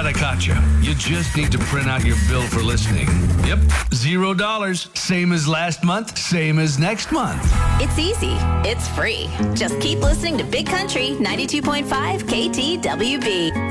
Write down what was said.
right, I caught you. You just need to print out your bill for listening. Yep, $0. Same as last month, same as next month. It's easy. It's free. Just keep listening to Big Country 92.5 KTWB.